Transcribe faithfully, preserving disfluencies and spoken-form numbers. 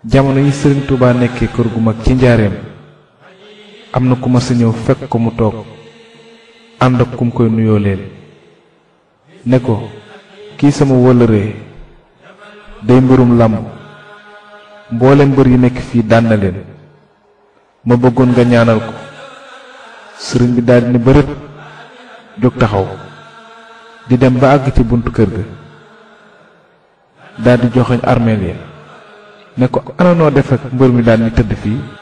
jamono yi Sëriñ Tuubaa nekkee kër gu mag ci njaareem am na ku ma sa ñëw fekk ko mu toog ànd ak kum koy nuyoo leen ne ko kii sama wëllëree day mbirum làmb mboolem mbër yi nekk fii daan na leen ma bëggoon nga ñaanal ko. sëriñ bi daldi ne bërët jóg taxaw di dem ba àgg ci buntu kër ga daldi joxoñ armeel ya ne ko ana noo def ak mbër mi daan ni tëdd fii.